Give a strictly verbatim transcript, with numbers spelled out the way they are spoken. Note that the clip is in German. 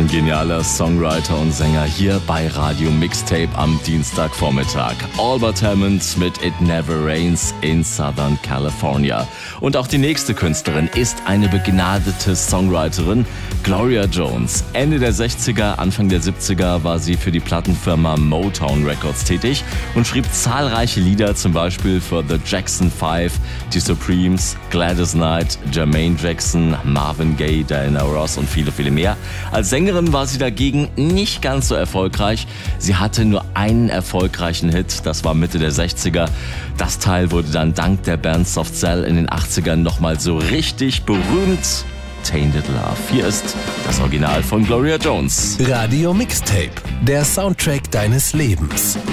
Ein genialer Songwriter und Sänger hier bei Radio Mixtape am Dienstagvormittag. Albert Hammond mit It Never Rains in Southern California. Und auch die nächste Künstlerin ist eine begnadete Songwriterin, Gloria Jones. Ende der sechziger, Anfang der siebziger war sie für die Plattenfirma Motown Records tätig und schrieb zahlreiche Lieder, zum Beispiel für The Jackson Five, die Supremes, Gladys Knight, Jermaine Jackson, Marvin Gaye, Diana Ross und viele, viele mehr. Als Sängerin war sie dagegen nicht ganz so erfolgreich. Sie hatte nur einen erfolgreichen Hit, das war Mitte der sechziger. Das Teil wurde dann dank der Band Soft Cell in den achtzigern nochmal so richtig berühmt. Tainted Love. Hier ist das Original von Gloria Jones. Radio Mixtape, der Soundtrack deines Lebens.